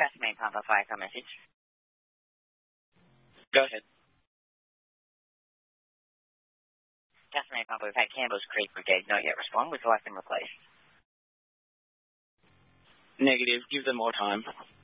Castlemaine Papa Fire car message. Go ahead. Castlemaine Papa, we've had Campbell's Creek Brigade not yet respond. Would you like them replaced? Negative. Give them more time.